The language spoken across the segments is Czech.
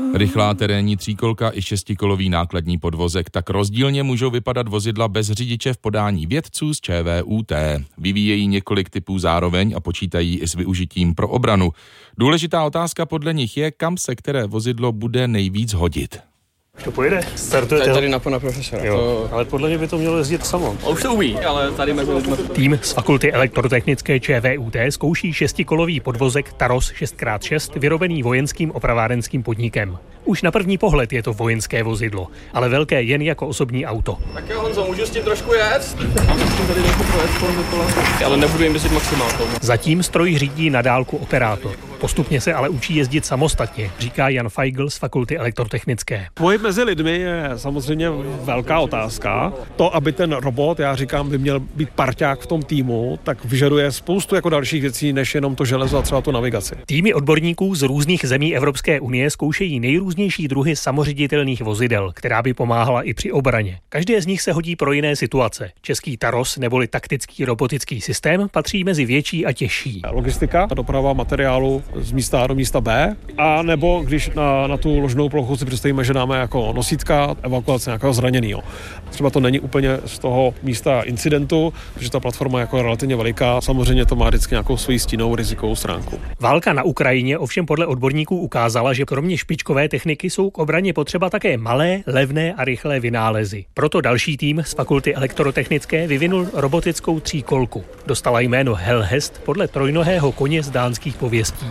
Rychlá terénní tříkolka i šestikolový nákladní podvozek, tak rozdílně můžou vypadat vozidla bez řidiče v podání vědců z ČVUT. Vyvíjejí několik typů zároveň a počítají i s využitím pro obranu. Důležitá otázka podle nich je, kam se které vozidlo bude nejvíc hodit. Už to pojede? Startuje tady na pana profesora. Jo, ale podle mě by to mělo jezdit samo. Už to umí, ale tady Tým z Fakulty elektrotechnické ČVUT zkouší šestikolový podvozek Taros 6x6 vyrobený vojenským opravárenským podnikem. Už na první pohled je to vojenské vozidlo, ale velké jen jako osobní auto. Tak jo, Honzo, můžu s tím trošku jet? Tady ale nebudu jim jezdit maximálkou. Zatím stroj řídí na dálku operátor. Postupně se ale učí jezdit samostatně, říká Jan Feigl z Fakulty elektrotechnické. Pohyb mezi lidmi je samozřejmě velká otázka. To, aby ten robot, já říkám, by měl být parťák v tom týmu, tak vyžaduje spoustu jako dalších věcí, než jenom to železo a třeba tu navigaci. Týmy odborníků z různých zemí Evropské unie zkoušejí nejrůznější druhy samoředitelných vozidel, která by pomáhala i při obraně. Každé z nich se hodí pro jiné situace. Český Taros neboli taktický robotický systém patří mezi větší a těžší. Logistika, doprava materiálu z místa A do místa B, a nebo když na tu ložnou plochu si představíme, že dáme jako nosítka, evakuace nějakého zraněného. Třeba to není úplně z toho místa incidentu, protože ta platforma je jako relativně veliká, samozřejmě to má vždycky nějakou svoji stínovou rizikovou stránku. Válka na Ukrajině ovšem podle odborníků ukázala, že kromě špičkové techniky jsou k obraně potřeba také malé, levné a rychlé vynálezy. Proto další tým z Fakulty elektrotechnické vyvinul robotickou tříkolku. Dostala jméno Hellhest podle trojnohého koně z dánských pověstí.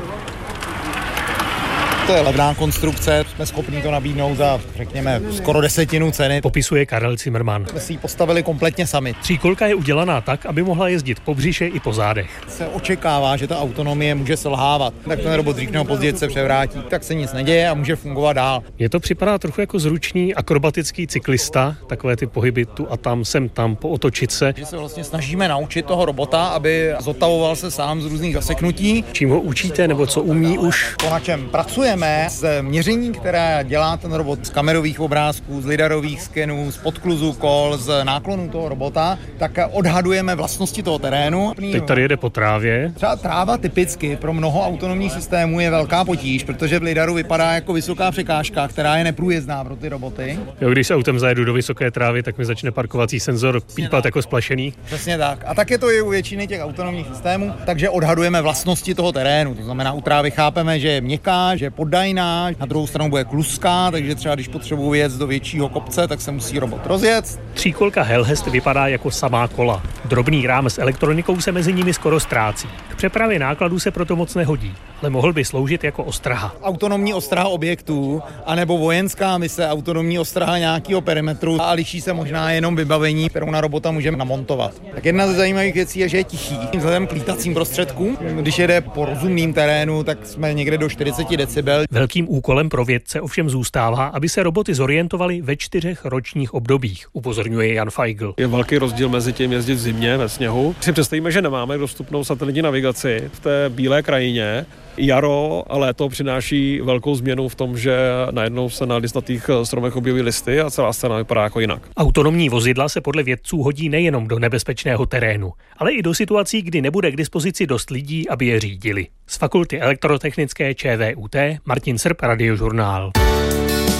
To je levná konstrukce, jsme schopni to nabídnout za, řekněme, skoro 10% ceny. Popisuje Karel Zimmermann. Jsme si ji postavili kompletně sami. Tříkolka je udělaná tak, aby mohla jezdit po břiše i po zádech. Se očekává, že ta autonomie může selhávat. Tak ten robot dřív nebo později se převrátí, tak se nic neděje a může fungovat dál. Mně to připadá trochu jako zručný akrobatický cyklista, takové ty pohyby tu a tam, sem tam, pootočit se. Že se vlastně snažíme naučit toho robota, aby zotavoval se sám z různých zaseknutí. Čím ho učíte nebo co umí už? To, na čem pracujeme, z měření, které dělá ten robot z kamerových obrázků, z lidarových skenů, z podkluzu kol, z náklonu toho robota, tak odhadujeme vlastnosti toho terénu. Teď tady jede po trávě. Třeba tráva typicky pro mnoho autonomních systémů je velká potíž, protože v lidaru vypadá jako vysoká překážka, která je neprůjezdná pro ty roboty. Jo, když s autem zajedu do vysoké trávy, tak mi začne parkovací senzor pípat jako splašený. Přesně tak. A tak je to i u většiny těch autonomních systémů, takže odhadujeme vlastnosti toho terénu. To znamená, u trávy chápeme, že je měkká, že je poddajná, na druhou stranu bude kluská, takže třeba když potřebuji jet do většího kopce, tak se musí robot rozjet. Tříkolka Hellhest vypadá jako samá kola. Drobný rám s elektronikou se mezi nimi skoro ztrácí. K přepravě nákladů se proto moc nehodí, ale mohl by sloužit jako ostraha. Autonomní ostraha objektů, anebo vojenská mise, autonomní ostraha nějakého perimetru a liší se možná jenom vybavení, kterou na robota můžeme namontovat. Tak jedna ze zajímavých věcí je, že je tichý. Vzhledem k lítacím prostředkům, když jede po rozumným terénu, tak jsme někde do 40 decibel. Velkým úkolem pro vědce ovšem zůstává, aby se roboty zorientovaly ve 4 ročních obdobích, upozorňuje Jan Feigl. Je velký rozdíl mezi tím jezdit v zimě ve sněhu. Si představíme, že nemáme dostupnou satelitní navigaci v té bílé krajině. Jaro a léto přináší velkou změnu v tom, že najednou se na listnatých stromech objeví listy a celá scéna vypadá jako jinak. Autonomní vozidla se podle vědců hodí nejenom do nebezpečného terénu, ale i do situací, kdy nebude k dispozici dost lidí, aby je řídili. Z Fakulty elektrotechnické ČVUT Martin Srb, Radiožurnál.